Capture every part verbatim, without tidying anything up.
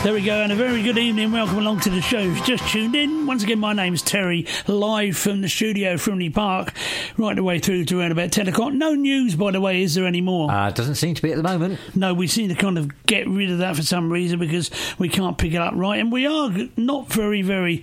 There we go, and a very good evening. Welcome along to the show. If you've just tuned in, once again, my name's Terry, live from the studio, Frimley Park, right the way through to around about ten o'clock. No news, by the way, is there anymore? Uh, doesn't seem to be at the moment. No, we seem to kind of get rid of that for some reason because we can't pick it up right, and we are not very, very...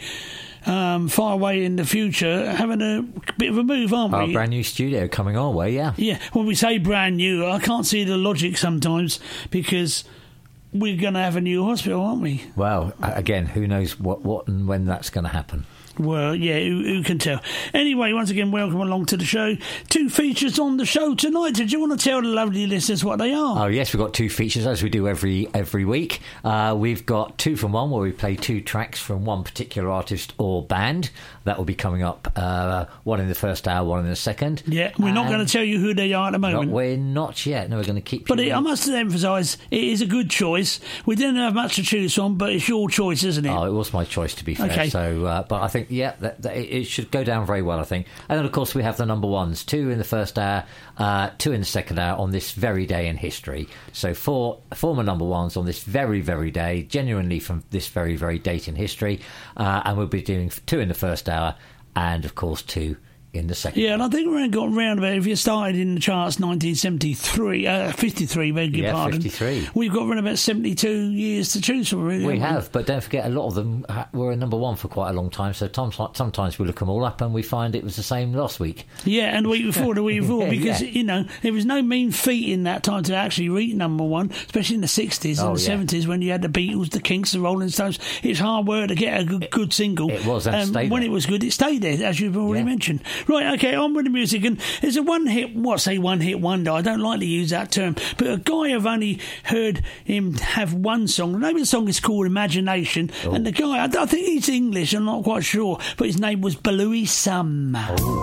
Um, far away in the future, having a bit of a move, aren't we? Our brand new studio coming our way, yeah. Yeah, when we say brand new, I can't see the logic sometimes because we're going to have a new hospital, aren't we? Well, again, who knows what, what and when that's going to happen. Well, yeah, who, who can tell? Anyway, once again, welcome along to the show. Two features on the show tonight. Did you want to tell the lovely listeners what they are? Oh, yes, we've got two features, as we do every every week. Uh, we've got Two from One, where we play two tracks from one particular artist or band. That will be coming up, uh, one in the first hour, one in the second. Yeah, we're and not going to tell you who they are at the moment. Not, we're not yet. No, we're going to keep But you it, I must emphasise, it is a good choice. We didn't have much to choose from, but it's your choice, isn't it? Oh, it was my choice, to be fair. Okay. So, uh, but I think, yeah, that, that it should go down very well, I think. And then, of course, we have the number ones. Two in the first hour, uh, two in the second hour on this very day in history. So four former number ones on this very, very day, genuinely from this very, very date in history. Uh, and we'll be doing two in the first hour and, of course, two in the second. Yeah, and I think we got round about, if you started in the charts nineteen seventy-three, uh, fifty-three, beg your yeah, pardon. fifty-three. We've got around about seventy-two years to choose from, really. We have, but don't forget, a lot of them were a number one for quite a long time, so sometimes we look them all up and we find it was the same last week. Yeah, and the week before, the week before, yeah, because, yeah. you know, there was no mean feat in that time to actually reach number one, especially in the sixties and oh, the yeah. seventies when you had the Beatles, the Kinks, the Rolling Stones. It's hard work to get a good, good single. It was, and um, stayed when there. it was good, it stayed there, as you've already yeah. mentioned. Right, okay, on with the music, and there's a one-hit, what, say one-hit wonder, I don't like to use that term, but a guy I've only heard him have one song. The name of the song is called Imagination, oh. and the guy, I, I think he's English, I'm not quite sure, but his name was Balooey Sam.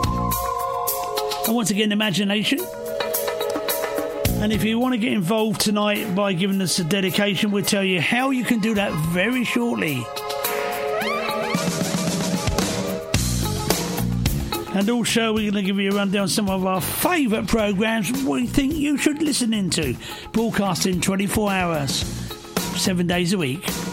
Oh. And once again, Imagination. And if you want to get involved tonight by giving us a dedication, we'll tell you how you can do that very shortly. And also, we're going to give you a rundown of some of our favourite programmes we think you should listen into. Broadcasting twenty-four hours, seven days a week.